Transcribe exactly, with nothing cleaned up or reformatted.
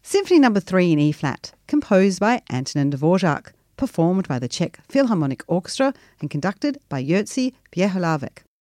Symphony Number three in E-flat, composed by Antonin Dvorak, performed by the Czech Philharmonic Orchestra and conducted by Jerzy Běhlavek.